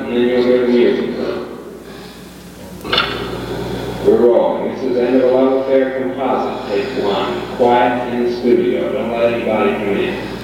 and then you'll hear the music. We're rolling. This is End of a Love Affair Composite, take one. Quiet in the studio. Don't let anybody come in.